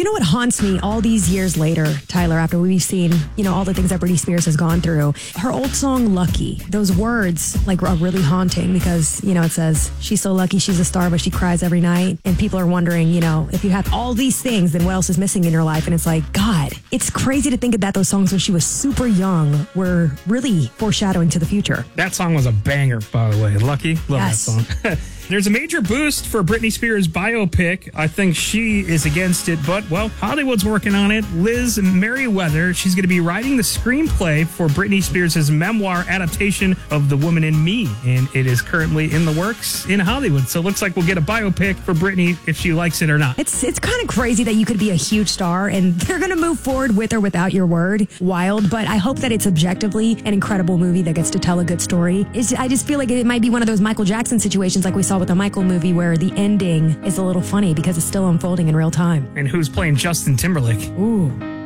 know what haunts me all these years later, Tyler, after we've seen, all the things that Britney Spears has gone through? Her old song, Lucky, those words are really haunting because, it says, she's so lucky she's a star, but she cries every night. And people are wondering, if you have all these things, then what else is missing in your life? And it's like, God, it's crazy to think that those songs when she was super young were really foreshadowing to the future. That song was a banger, by the way. Lucky. Love Yes. that song. There's a major boost for Britney Spears' biopic. I think she is against it, but, Hollywood's working on it. Liz Merriweather, she's going to be writing the screenplay for Britney Spears' memoir adaptation of The Woman in Me, and it is currently in the works in Hollywood. So it looks like we'll get a biopic for Britney if she likes it or not. It's kind of crazy that you could be a huge star and they're going to move forward with or without your word. Wild, but I hope that it's objectively an incredible movie that gets to tell a good story. I just feel like it might be one of those Michael Jackson situations like we saw with the Michael movie where the ending is a little funny because it's still unfolding in real time. And who's playing Justin Timberlake? Ooh.